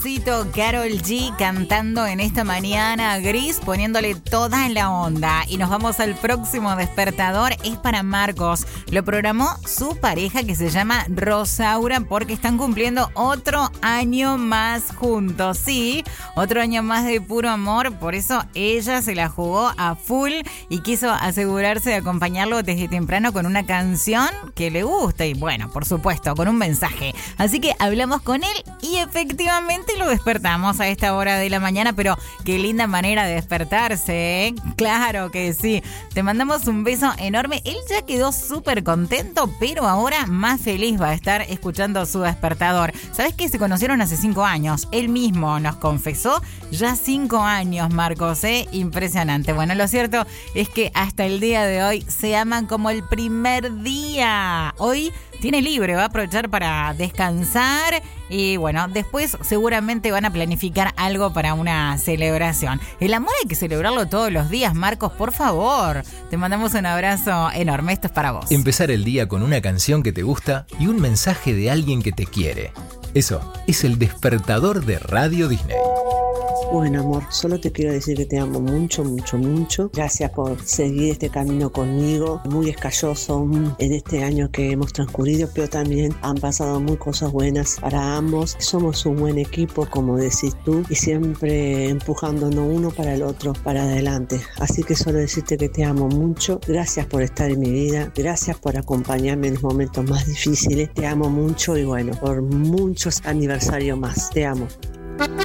Despacito, Karol G cantando en esta mañana gris, poniéndole toda en la onda. Y nos vamos al próximo despertador, es para Marcos. Lo programó su pareja que se llama Rosaura porque están cumpliendo otro año más juntos. Sí, otro año más de puro amor, por eso ella se la jugó a full y quiso asegurarse de acompañarlo desde temprano con una canción que le gusta y bueno, por supuesto, con un mensaje. Así que hablamos con él y efectivamente lo despertamos a esta hora de la mañana, pero qué linda manera de despertarse, ¿eh? Claro que sí. Te mandamos un beso enorme. Él ya quedó súper contento, pero ahora más feliz va a estar escuchando su despertador. ¿Sabes que se conocieron hace 5 años? Él mismo nos confesó, ya 5 años, Marcos, ¿eh? Impresionante. Bueno, lo cierto es que hasta el día de hoy se aman como el primer día. Hoy tiene libre, va a aprovechar para descansar y bueno, después seguramente van a planificar algo para una celebración. El amor hay que celebrarlo todos los días, Marcos, por favor. Te mandamos un abrazo enorme, esto es para vos. Empezar el día con una canción que te gusta y un mensaje de alguien que te quiere. Eso es el despertador de Radio Disney. Bueno, amor, solo te quiero decir que te amo mucho, mucho, mucho. Gracias por seguir este camino conmigo, muy escalloso en este año que hemos transcurrido, pero también han pasado muy cosas buenas para ambos. Somos un buen equipo, como decís tú, y siempre empujándonos uno para el otro, para adelante. Así que solo decirte que te amo mucho. Gracias por estar en mi vida, gracias por acompañarme en los momentos más difíciles. Te amo mucho y bueno, por muchos aniversarios más. Te amo.